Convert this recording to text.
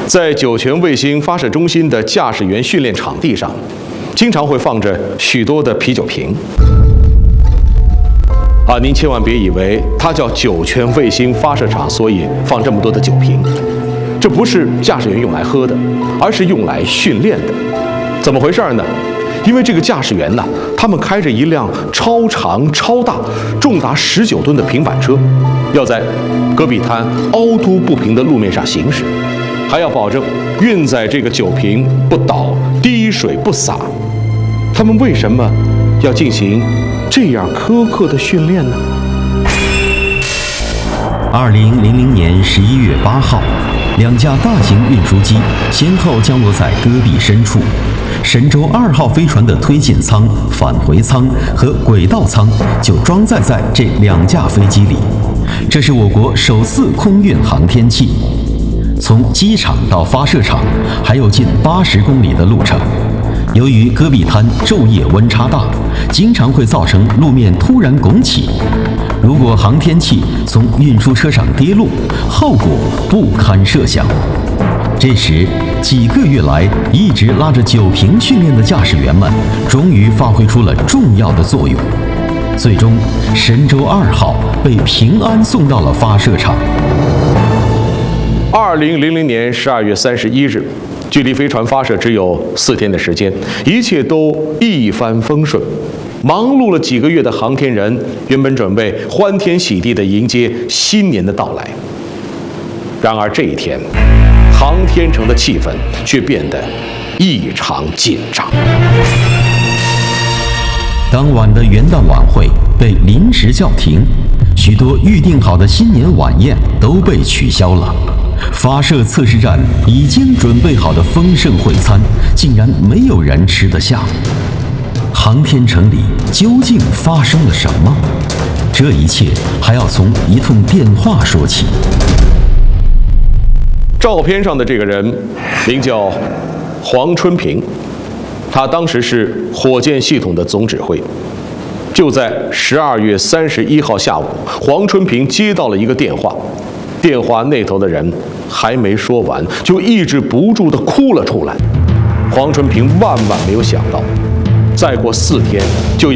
在酒泉卫星发射中心的驾驶员训练场地上，经常会放着许多的啤酒瓶。您千万别以为它叫酒泉卫星发射场，所以放这么多的酒瓶。这不是驾驶员用来喝的，而是用来训练的。怎么回事呢？因为这个驾驶员呢，他们开着一辆超长、超大、重达19吨的平板车，要在戈壁滩凹凸不平的路面上行驶，还要保证运载这个酒瓶不倒、滴水不洒。他们为什么要进行这样苛刻的训练呢 ？2000年11月8号，2架大型运输机先后降落在戈壁深处。神舟2号飞船的推进舱、返回舱和轨道舱就装载在这2架飞机里。这是我国首次空运航天器。从机场到发射场还有近80公里的路程。由于戈壁滩昼夜温差大，经常会造成路面突然拱起。如果航天器从运输车上跌落，后果不堪设想。这时，几个月来一直拉着酒瓶训练的驾驶员们，终于发挥出了重要的作用。最终，神舟2号被平安送到了发射场。 2000年12月31日。距离飞船发射只有4天的时间，一切都一帆风顺。忙碌了几个月的航天人原本准备欢天喜地地迎接新年的到来，然而这一天，航天城的气氛却变得异常紧张。 当晚的元旦晚会被临时叫停，许多预定好的新年晚宴都被取消了。发射测试站已经准备好的丰盛会餐，竟然没有人吃得下。航天城里究竟发生了什么？这一切还要从一通电话说起。 照片上的这个人名叫黄春平，他当时是火箭系统的总指挥。就在12月31号下午，黄春平接到了一个电话。电话那头的人还没说完，就抑制不住地哭了出来。黄春平万万没有想到，再过4天就要